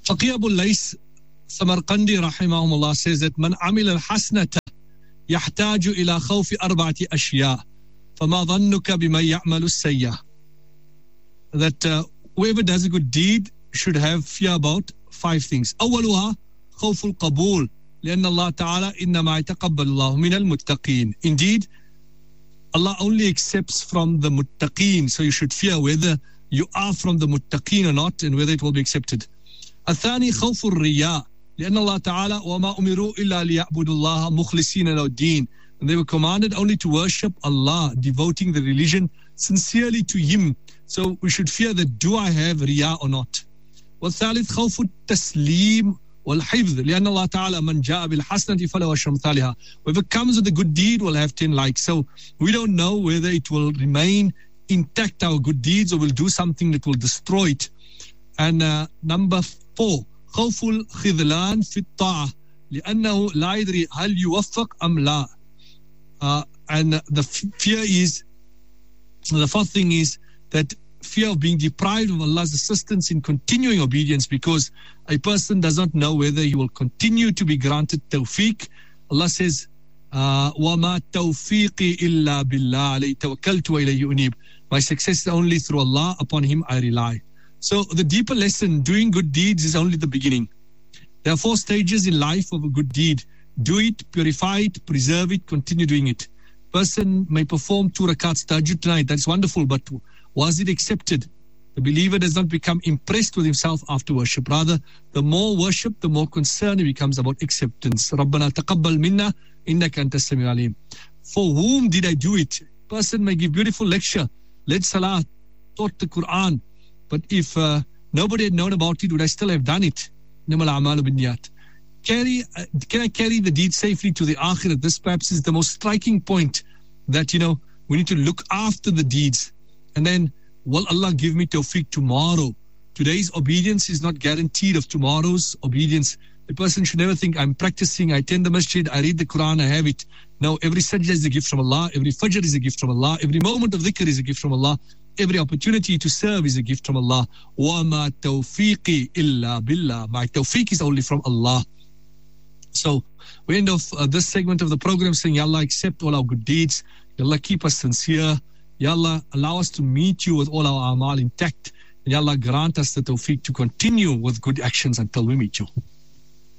Faqih Abu Lays Samarqandi rahimahumullah says that man amila al-hasnata yahtaju ila khawfi arba'ati ashya fama dhannuka biman ya'malu as-sayyi'ah. That whoever does a good deed should have fear about 5 things. أولها خوف القبول لأن الله تعالى إنما يتقبل الله من المتقين. Indeed, Allah only accepts from the muttaqeen, so you should fear whether you are from the muttaqeen or not and whether it will be accepted. الثاني خوف الرياء لأن الله تعالى وما أمروا إلا ليعبدوا الله مخلصين له الدين. And they were commanded only to worship Allah, devoting the religion sincerely to Him. So we should fear that do I have riya or not. والثالث خوف التسليم والحفظ لأن الله تعالى من جاء بالحسنة فله عشر أمثالها. Whoever comes with a good deed will have 10 likes. So we don't know whether it will remain intact, our good deeds, or will do something that will destroy it. And number 4 خوف الخذلان في الطاعة لأنه لا يدري هل يوفق أم لا. And the fear is, the fourth thing is that fear of being deprived of Allah's assistance in continuing obedience, because a person does not know whether he will continue to be granted tawfiq. Allah says, وَمَا تَوْفِيقِ إِلَّا بِاللَّهِ عَلَيْهِ تَوَكَّلْتُ وَإِلَيْهِ أُنِيبُ. My success is only through Allah, upon Him I rely. So the deeper lesson, doing good deeds is only the beginning. There are 4 stages in life of a good deed. Do it, purify it, preserve it, continue doing it. Person may perform 2 rakats tahajjud tonight, that's wonderful, but was it accepted? The believer does not become impressed with himself after worship. Rather, the more worship, the more concerned he becomes about acceptance. رَبَّنَا تَقَبَّلْ مِنَّا إِنَّكَ أَنْتَ السَّمِيعُ الْعَلِيمُ. For whom did I do it? Person may give beautiful lecture, led salah, taught the Quran, but if nobody had known about it, would I still have done it? إِنَّمَا الْأَعْمَالُ بِالنِّيَّاتِ. Can I carry the deed safely to the akhirat? This perhaps is the most striking point, that, we need to look after the deeds. And then, will Allah give me tawfiq tomorrow? Today's obedience is not guaranteed of tomorrow's obedience. The person should never think, I'm practicing, I attend the masjid, I read the Quran, I have it. No, every sajda is a gift from Allah, every fajr is a gift from Allah, every moment of dhikr is a gift from Allah, every opportunity to serve is a gift from Allah. وَمَا تَوْفِيقِ إِلَّا بِاللَّهِ. My tawfiq is only from Allah. So we end off this segment of the program saying, Ya Allah, accept all our good deeds. Ya Allah, keep us sincere. Ya Allah, allow us to meet you with all our amal intact. And Ya Allah, grant us the tawfiq to continue with good actions until we meet you.